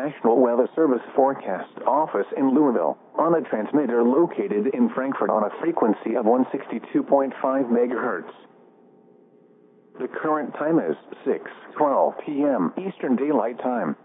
National Weather Service forecast office in Louisville, on a transmitter located in Frankfort on a frequency of 162.5 MHz. The current time is 6:12 p.m. Eastern Daylight Time.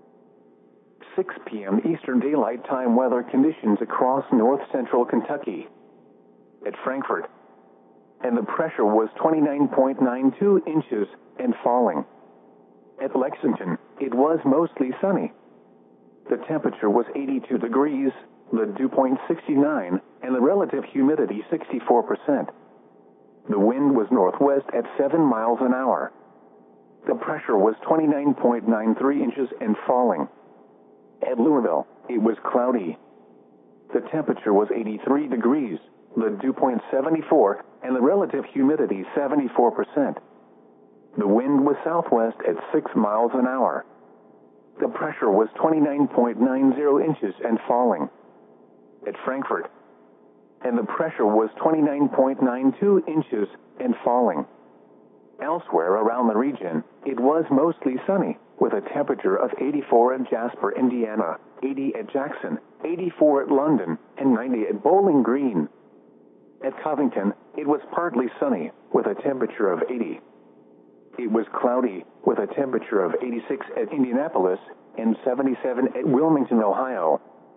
6 p.m. Eastern Daylight Time weather conditions across north-central Kentucky. At Frankfort, and the pressure was 29.92 inches and falling. At Lexington, it was mostly sunny. The temperature was 82 degrees, the dew point 69, and the relative humidity 64%. The wind was northwest at 7 miles an hour. The pressure was 29.93 inches and falling. At Louisville, it was cloudy. The temperature was 83 degrees, the dew point 74, and the relative humidity 74%. The wind was southwest at 6 miles an hour. The pressure was 29.90 inches and falling. At Frankfort, and the pressure was 29.92 inches and falling. Elsewhere around the region, it was mostly sunny, with a temperature of 84 at Jasper, Indiana, 80 at Jackson, 84 at London, and 90 at Bowling Green. At Covington, it was partly sunny, with a temperature of 80. It was cloudy, with a temperature of 86 at Indianapolis and 77 at Wilmington, Ohio.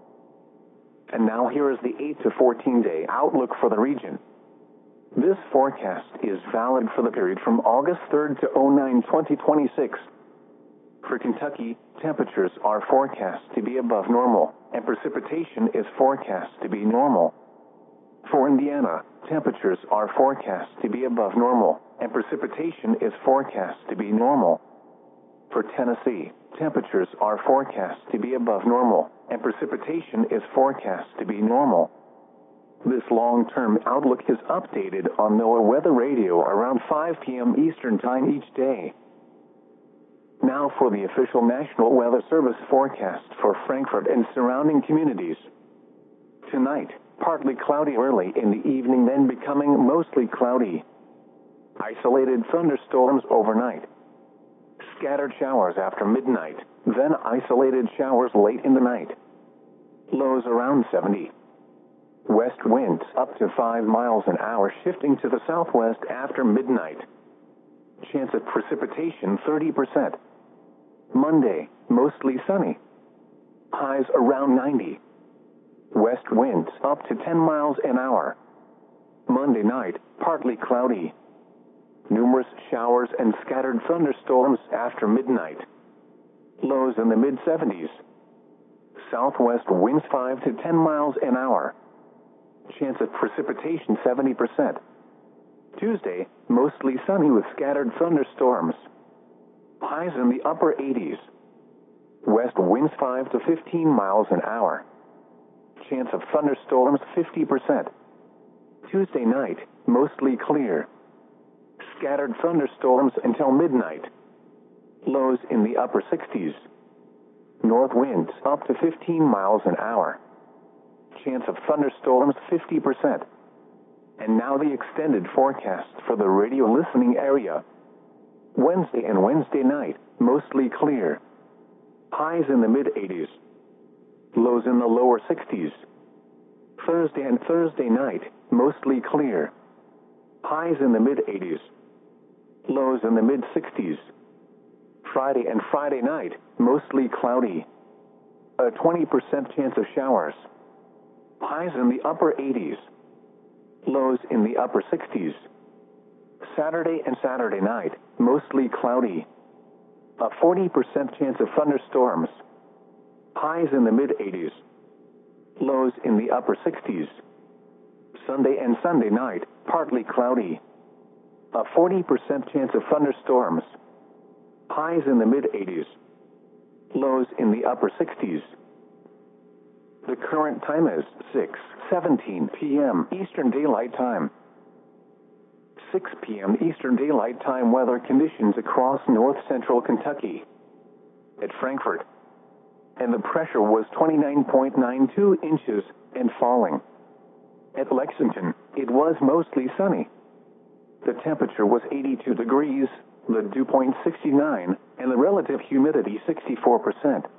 And now here is the 8 to 14-day outlook for the region. This forecast is valid for the period from August 3rd to 09/2026. For Kentucky, temperatures are forecast to be above normal, and precipitation is forecast to be normal. For Indiana, temperatures are forecast to be above normal, and precipitation is forecast to be normal. For Tennessee, temperatures are forecast to be above normal, and precipitation is forecast to be normal. This long-term outlook is updated on NOAA Weather Radio around 5 p.m. Eastern Time each day. Now for the official National Weather Service forecast for Frankfort and surrounding communities. Tonight, partly cloudy early in the evening, then becoming mostly cloudy. Isolated thunderstorms overnight. Scattered showers after midnight, then isolated showers late in the night. Lows around 70. West winds up to 5 miles an hour, shifting to the southwest after midnight. Chance of precipitation 30%. Monday, mostly sunny. Highs around 90. West winds up to 10 miles an hour. Monday night, partly cloudy. Numerous showers and scattered thunderstorms after midnight. Lows in the mid-70s. Southwest winds 5 to 10 miles an hour. Chance of precipitation 70%. Tuesday, mostly sunny with scattered thunderstorms. Highs in the upper 80s. West winds 5 to 15 miles an hour. Chance of thunderstorms 50%. Tuesday night, mostly clear. Scattered thunderstorms until midnight. Lows in the upper 60s. North winds up to 15 miles an hour. Chance of thunderstorms 50%. And now the extended forecast for the radio listening area. Wednesday and Wednesday night, mostly clear. Highs in the mid-80s. Lows in the lower 60s. Thursday and Thursday night, mostly clear. Highs in the mid-80s. Lows in the mid-60s. Friday and Friday night, mostly cloudy. A 20% chance of showers. Highs in the upper 80s. Lows in the upper 60s. Saturday and Saturday night, mostly cloudy. A 40% chance of thunderstorms. Highs in the mid-80s. Lows in the upper 60s. Sunday and Sunday night, partly cloudy. A 40% chance of thunderstorms. Highs in the mid-80s. Lows in the upper 60s. The current time is 6:17 p.m. Eastern Daylight Time. 6 p.m. Eastern Daylight Time weather conditions across north-central Kentucky. At Frankfort, and the pressure was 29.92 inches and falling. At Lexington, it was mostly sunny. The temperature was 82 degrees, the dew point 69, and the relative humidity 64%.